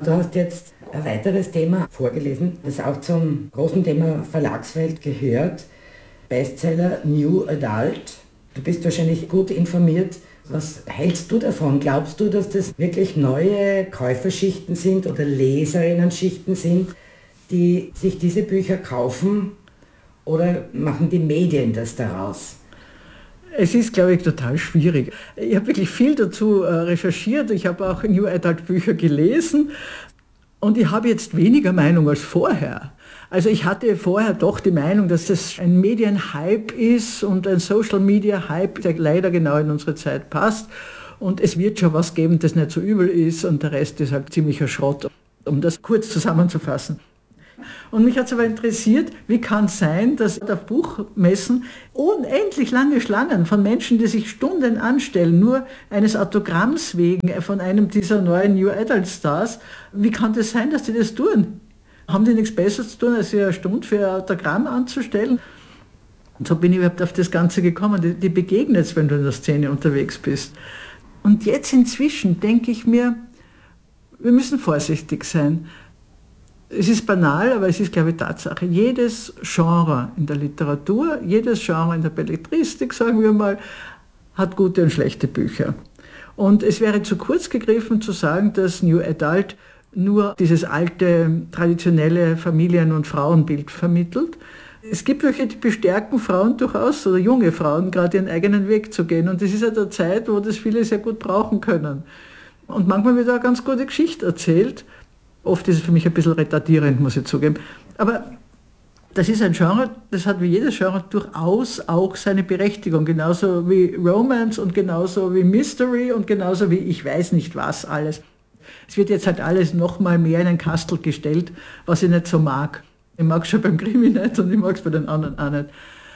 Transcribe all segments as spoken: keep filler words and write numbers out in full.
Du hast jetzt ein weiteres Thema vorgelesen, das auch zum großen Thema Verlagswelt gehört. Bestseller New Adult. Du bist wahrscheinlich gut informiert. Was hältst du davon? Glaubst du, dass das wirklich neue Käuferschichten sind oder Leserinnen-Schichten sind, die sich diese Bücher kaufen, oder machen die Medien das daraus? Es ist, glaube ich, total schwierig. Ich habe wirklich viel dazu äh, recherchiert. Ich habe auch New Adult Bücher gelesen und ich habe jetzt weniger Meinung als vorher. Also ich hatte vorher doch die Meinung, dass das ein Medienhype ist und ein Social-Media-Hype, der leider genau in unsere Zeit passt. Und es wird schon was geben, das nicht so übel ist und der Rest ist halt ziemlicher Schrott, um das kurz zusammenzufassen. Und mich hat es aber interessiert, wie kann es sein, dass auf Buchmessen unendlich lange Schlangen von Menschen, die sich Stunden anstellen, nur eines Autogramms wegen von einem dieser neuen New Adult Stars, wie kann das sein, dass die das tun? Haben die nichts Besseres zu tun, als sich eine Stunde für ein Autogramm anzustellen? Und so bin ich überhaupt auf das Ganze gekommen. Die, die begegnet es, wenn du in der Szene unterwegs bist. Und jetzt inzwischen denke ich mir, wir müssen vorsichtig sein. Es ist banal, aber es ist, glaube ich, Tatsache. Jedes Genre in der Literatur, jedes Genre in der Belletristik, sagen wir mal, hat gute und schlechte Bücher. Und es wäre zu kurz gegriffen zu sagen, dass New Adult nur dieses alte, traditionelle Familien- und Frauenbild vermittelt. Es gibt welche, die bestärken Frauen durchaus, oder junge Frauen, gerade ihren eigenen Weg zu gehen. Und das ist ja der Zeit, wo das viele sehr gut brauchen können. Und manchmal wird auch eine ganz gute Geschichte erzählt. Oft ist es für mich ein bisschen retardierend, muss ich zugeben. Aber das ist ein Genre, das hat wie jedes Genre durchaus auch seine Berechtigung. Genauso wie Romance und genauso wie Mystery und genauso wie ich weiß nicht was alles. Es wird jetzt halt alles noch mal mehr in ein Kastel gestellt, was ich nicht so mag. Ich mag es schon beim Krimi nicht und ich mag es bei den anderen auch nicht.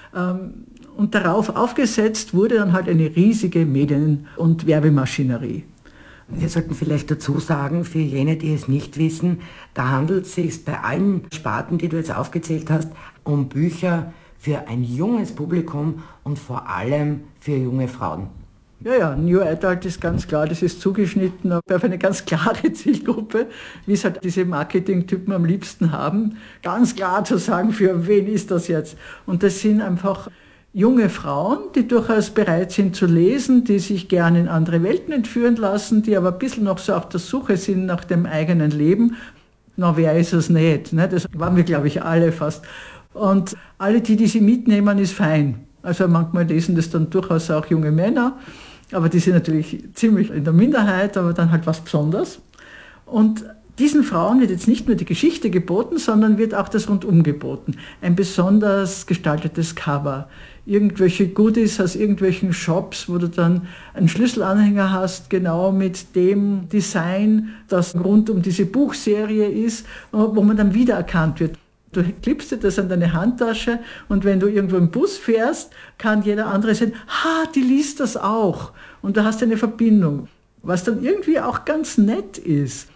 Und darauf aufgesetzt wurde dann halt eine riesige Medien- und Werbemaschinerie. Wir sollten vielleicht dazu sagen, für jene, die es nicht wissen, da handelt es sich bei allen Sparten, die du jetzt aufgezählt hast, um Bücher für ein junges Publikum und vor allem für junge Frauen. Ja, ja, New Adult ist ganz klar, das ist zugeschnitten auf eine ganz klare Zielgruppe, wie es halt diese Marketingtypen am liebsten haben. Ganz klar zu sagen, für wen ist das jetzt? Und das sind einfach junge Frauen, die durchaus bereit sind zu lesen, die sich gerne in andere Welten entführen lassen, die aber ein bisschen noch so auf der Suche sind nach dem eigenen Leben. Na, wer ist es nicht? Ne? Das waren wir, glaube ich, alle fast. Und alle, die, die sie mitnehmen, ist fein. Also manchmal lesen das dann durchaus auch junge Männer, aber die sind natürlich ziemlich in der Minderheit, aber dann halt was Besonderes. Und diesen Frauen wird jetzt nicht nur die Geschichte geboten, sondern wird auch das Rundum geboten. Ein besonders gestaltetes Cover. Irgendwelche Goodies aus irgendwelchen Shops, wo du dann einen Schlüsselanhänger hast, genau mit dem Design, das rund um diese Buchserie ist, wo man dann wiedererkannt wird. Du klippst dir das an deine Handtasche und wenn du irgendwo im Bus fährst, kann jeder andere sehen, ha, die liest das auch. Und da hast du eine Verbindung, was dann irgendwie auch ganz nett ist.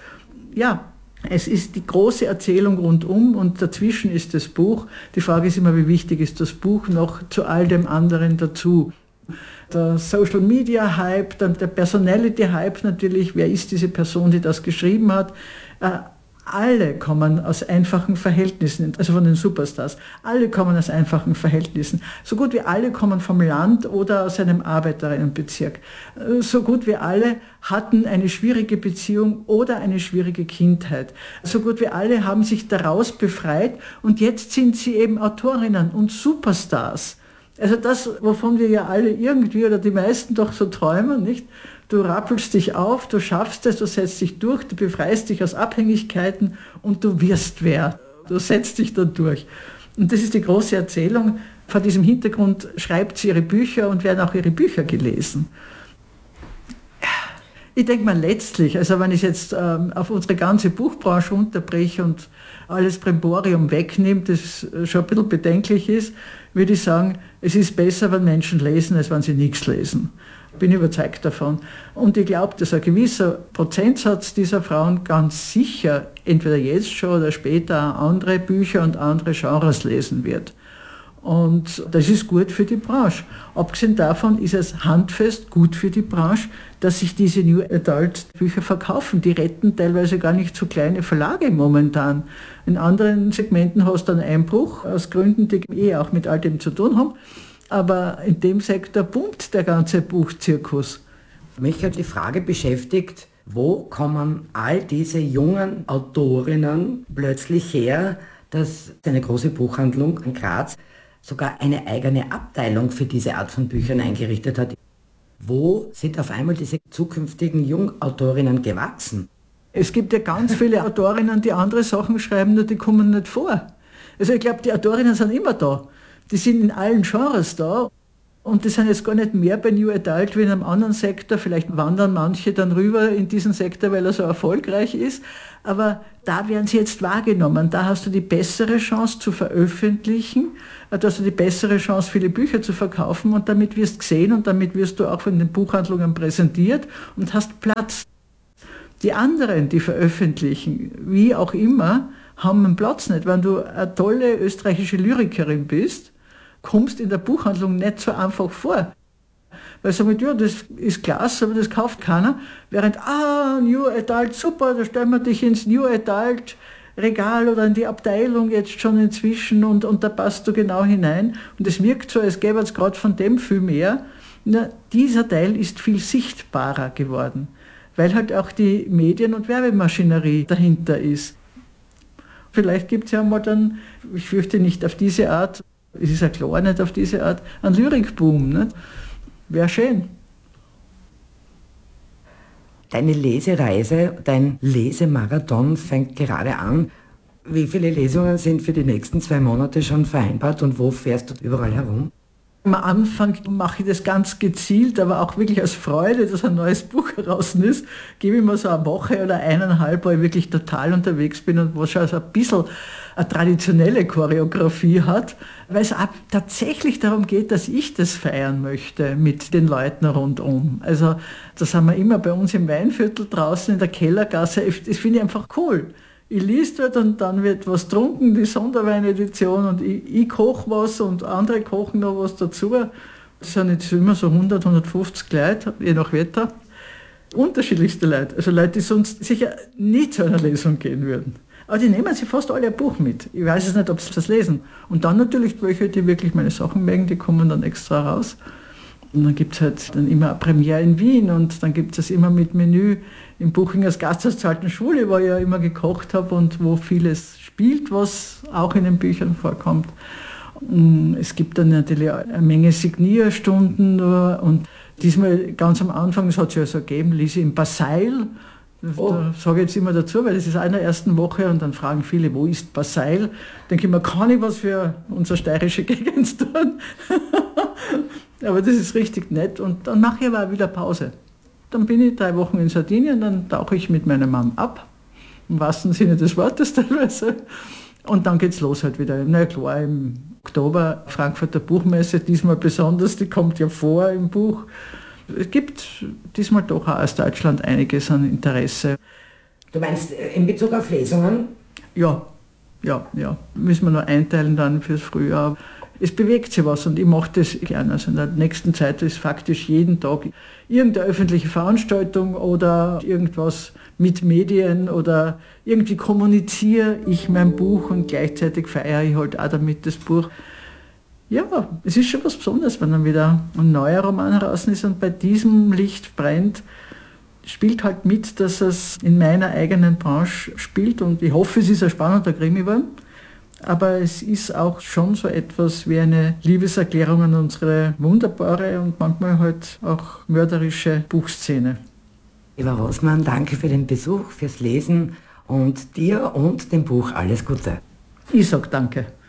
Ja, es ist die große Erzählung rundum und dazwischen ist das Buch. Die Frage ist immer, wie wichtig ist das Buch noch zu all dem anderen dazu. Der Social Media Hype, dann der Personality Hype natürlich, wer ist diese Person, die das geschrieben hat. Äh, alle kommen aus einfachen Verhältnissen, also von den Superstars. Alle kommen aus einfachen Verhältnissen. So gut wie alle kommen vom Land oder aus einem Arbeiterinnenbezirk. So gut wie alle hatten eine schwierige Beziehung oder eine schwierige Kindheit. So gut wie alle haben sich daraus befreit und jetzt sind sie eben Autorinnen und Superstars. Also das, wovon wir ja alle irgendwie oder die meisten doch so träumen, nicht? Du rappelst dich auf, du schaffst es, du setzt dich durch, du befreist dich aus Abhängigkeiten und du wirst wer. Du setzt dich dann durch. Und das ist die große Erzählung. Vor diesem Hintergrund schreibt sie ihre Bücher und werden auch ihre Bücher gelesen. Ich denke mal letztlich, also wenn ich jetzt ähm, auf unsere ganze Buchbranche unterbreche und alles Brimborium wegnehme, das schon ein bisschen bedenklich ist, würde ich sagen, es ist besser, wenn Menschen lesen, als wenn sie nichts lesen. Bin überzeugt davon. Und ich glaube, dass ein gewisser Prozentsatz dieser Frauen ganz sicher entweder jetzt schon oder später andere Bücher und andere Genres lesen wird. Und das ist gut für die Branche. Abgesehen davon ist es handfest gut für die Branche, dass sich diese New Adult Bücher verkaufen. Die retten teilweise gar nicht so kleine Verlage momentan. In anderen Segmenten hast du einen Einbruch, aus Gründen, die eh auch mit all dem zu tun haben. Aber in dem Sektor boomt der ganze Buchzirkus. Mich hat die Frage beschäftigt, wo kommen all diese jungen Autorinnen plötzlich her, dass eine große Buchhandlung in Graz sogar eine eigene Abteilung für diese Art von Büchern eingerichtet hat. Wo sind auf einmal diese zukünftigen Jungautorinnen gewachsen? Es gibt ja ganz viele Autorinnen, die andere Sachen schreiben, nur die kommen nicht vor. Also ich glaube, die Autorinnen sind immer da. Die sind in allen Genres da. Und die sind jetzt gar nicht mehr bei New Adult wie in einem anderen Sektor. Vielleicht wandern manche dann rüber in diesen Sektor, weil er so erfolgreich ist. Aber da werden sie jetzt wahrgenommen. Da hast du die bessere Chance zu veröffentlichen. Da hast du die bessere Chance, viele Bücher zu verkaufen. Und damit wirst du gesehen und damit wirst du auch von den Buchhandlungen präsentiert und hast Platz. Die anderen, die veröffentlichen, wie auch immer, haben einen Platz nicht. Wenn du eine tolle österreichische Lyrikerin bist, kommst in der Buchhandlung nicht so einfach vor. Weil sie sagen, ja, das ist klasse, aber das kauft keiner. Während, ah, New Adult, super, da stellen wir dich ins New Adult Regal oder in die Abteilung jetzt schon inzwischen und, und da passt du genau hinein. Und es wirkt so, als gäbe es gerade von dem viel mehr. Na, dieser Teil ist viel sichtbarer geworden, weil halt auch die Medien- und Werbemaschinerie dahinter ist. Vielleicht gibt es ja mal dann, ich fürchte nicht auf diese Art, es ist ja klar nicht auf diese Art, einen Lyrikboom. Nicht? Wäre schön. Deine Lesereise, dein Lesemarathon fängt gerade an. Wie viele Lesungen sind für die nächsten zwei Monate schon vereinbart und wo fährst du überall herum? Am Anfang mache ich das ganz gezielt, aber auch wirklich aus Freude, dass ein neues Buch heraus ist, gebe ich mir so eine Woche oder eineinhalb, wo ich wirklich total unterwegs bin und wo schon so ein bisschen eine traditionelle Choreografie hat, weil es auch tatsächlich darum geht, dass ich das feiern möchte mit den Leuten rundum. Also da sind wir immer bei uns im Weinviertel draußen in der Kellergasse, das finde ich einfach cool. Ich lese dort und dann wird was getrunken, die Sonderweinedition und ich, ich koche was und andere kochen noch was dazu. Das sind jetzt immer so hundert, hundertfünfzig Leute, je nach Wetter. Unterschiedlichste Leute, also Leute, die sonst sicher nie zu einer Lesung gehen würden. Aber die nehmen sich fast alle ein Buch mit. Ich weiß es nicht, ob sie das lesen. Und dann natürlich welche, die wirklich meine Sachen mögen, die kommen dann extra raus. Und dann gibt es halt dann immer eine Premiere in Wien und dann gibt es immer mit Menü im Buchingers Gasthaus zur Alten Schule, wo ich ja immer gekocht habe und wo vieles spielt, was auch in den Büchern vorkommt. Und es gibt dann natürlich eine Menge Signierstunden und diesmal ganz am Anfang, das hat es ja so gegeben, lese ich im Baseil. Oh. Da sage ich jetzt immer dazu, weil das ist in der ersten Woche und dann fragen viele, wo ist Baseil? Denke ich mir, kann ich was für unsere steirische Gegend tun? Aber das ist richtig nett und dann mache ich aber auch wieder Pause. Dann bin ich drei Wochen in Sardinien, dann tauche ich mit meinem Mann ab, im wahrsten Sinne des Wortes teilweise. Und dann geht's los halt wieder. Na klar, im Oktober Frankfurter Buchmesse, diesmal besonders, die kommt ja vor im Buch. Es gibt diesmal doch auch aus Deutschland einiges an Interesse. Du meinst in Bezug auf Lesungen? Ja, ja, ja. Müssen wir nur einteilen dann fürs Frühjahr. Es bewegt sich was und ich mache das gerne. Also in der nächsten Zeit ist faktisch jeden Tag irgendeine öffentliche Veranstaltung oder irgendwas mit Medien oder irgendwie kommuniziere ich mein Buch und gleichzeitig feiere ich halt auch damit das Buch. Ja, es ist schon was Besonderes, wenn dann wieder ein neuer Roman heraus ist und bei diesem Licht brennt, spielt halt mit, dass es in meiner eigenen Branche spielt und ich hoffe, es ist ein spannender Krimi geworden. Aber es ist auch schon so etwas wie eine Liebeserklärung an unsere wunderbare und manchmal halt auch mörderische Buchszene. Eva Rossmann, danke für den Besuch, fürs Lesen und dir und dem Buch alles Gute. Ich sag danke.